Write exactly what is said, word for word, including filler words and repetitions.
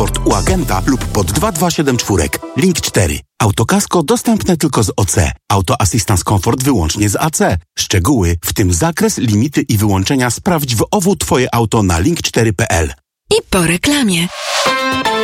u agenta lub pod dwa dwa siedem cztery. Link cztery. Autokasko dostępne tylko z O C. Auto Assistance Comfort wyłącznie z A C. Szczegóły, w tym zakres, limity i wyłączenia sprawdź w O W Twoje auto na link cztery kropka p l. I po reklamie.